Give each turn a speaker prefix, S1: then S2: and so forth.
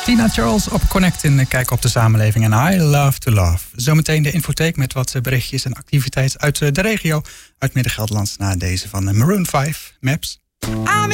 S1: Tina Charles op Connect in Kijk op de Samenleving en I Love to Love. Zometeen de infotheek met wat berichtjes en activiteiten uit de regio. Uit Midden-Gelderland na deze van Maroon 5, Maps.